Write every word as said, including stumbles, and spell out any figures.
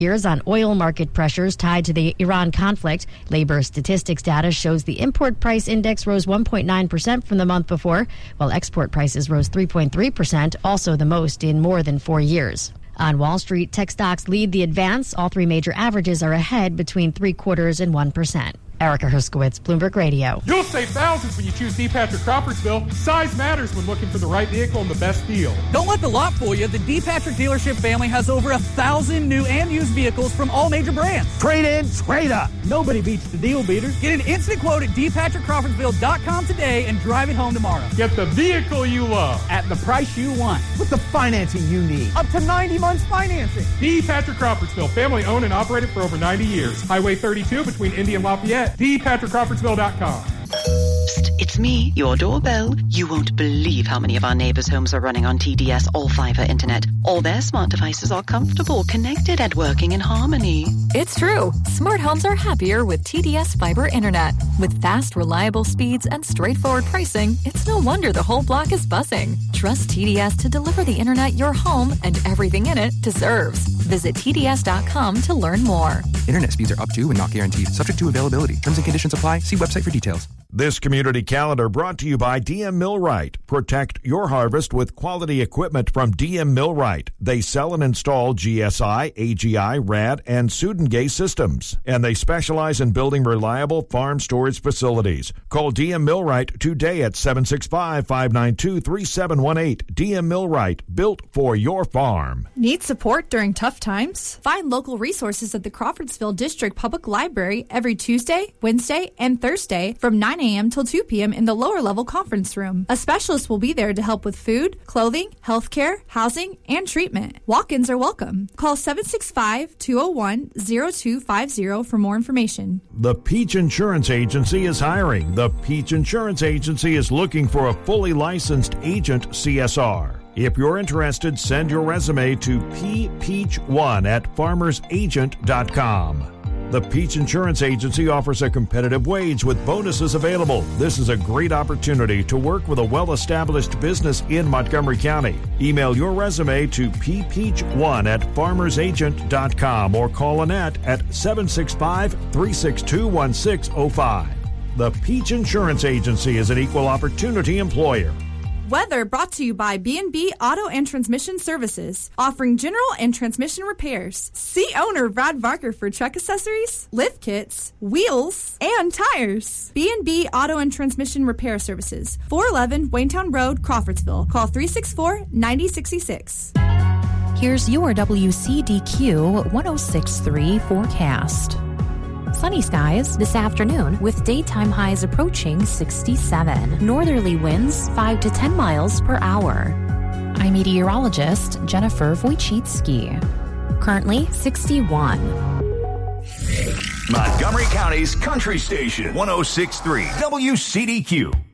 Years on oil market pressures tied to the Iran conflict. Labor statistics data shows the import price index rose one point nine percent from the month before, while export prices rose three point three percent, also the most in more than four years. On Wall Street, tech stocks lead the advance. All three major averages are ahead between three quarters and one percent. Erica Herskowitz, Bloomberg Radio. You'll save thousands when you choose D. Patrick Crawfordsville. Size matters when looking for the right vehicle and the best deal. Don't let the lot fool you. The D. Patrick dealership family has over a thousand new and used vehicles from all major brands. Trade in, trade up. Nobody beats the deal beater. Get an instant quote at d patrick crawfordsville dot com today and drive it home tomorrow. Get the vehicle you love at the price you want with the financing you need. Up to ninety months financing. D. Patrick Crawfordsville, family owned and operated for over ninety years. Highway thirty-two between Indy and Lafayette. d patrick crawfordsville dot com. Psst, it's me, your doorbell. You won't believe how many of our neighbors' homes are running on T D S all-fiber internet. All their smart devices are comfortable, connected, and working in harmony. It's true. Smart homes are happier with T D S fiber internet. With fast, reliable speeds and straightforward pricing, it's no wonder the whole block is buzzing. Trust T D S to deliver the internet your home and everything in it deserves. Visit T D S dot com to learn more. Internet speeds are up to and not guaranteed. Subject to availability. Terms and conditions apply. See website for details. This community calendar brought to you by D M Millwright. Protect your harvest with quality equipment from D M Millwright. They sell and install G S I, A G I, RAD, and Sudengay systems. And they specialize in building reliable farm storage facilities. Call D M Millwright today at seven six five, five nine two, three seven one eight. D M Millwright, built for your farm. Need support during tough times? Find local resources at the Crawfordsville District Public Library every Tuesday, Wednesday, and Thursday from nine a.m. till two p.m. in the lower level conference room. A specialist will be there to help with food, clothing, healthcare, housing, and treatment. Walk-ins are welcome. Call seven six five, two oh one, oh two five oh for more information. The Peach Insurance Agency is hiring. The Peach Insurance Agency is looking for a fully licensed agent C S R. If you're interested, send your resume to p peach one at farmers agent dot com. The Peach Insurance Agency offers a competitive wage with bonuses available. This is a great opportunity to work with a well-established business in Montgomery County. Email your resume to p peach one at farmers agent dot com or call Annette at seven six five, three six two, one six oh five. The Peach Insurance Agency is an equal opportunity employer. Weather brought to you by B and B Auto and Transmission Services, offering general and transmission repairs. See owner Brad Barker for truck accessories, lift kits, wheels, and tires. B and B Auto and Transmission Repair Services, four eleven Waynetown Road, Crawfordsville. Call three six four, nine oh six six. Here's your W C D Q one oh six point three forecast. Sunny skies this afternoon with daytime highs approaching sixty-seven. Northerly winds five to ten miles per hour. I'm meteorologist Jennifer Wojcicki. Currently sixty-one. Montgomery County's country station, one oh six point three W C D Q.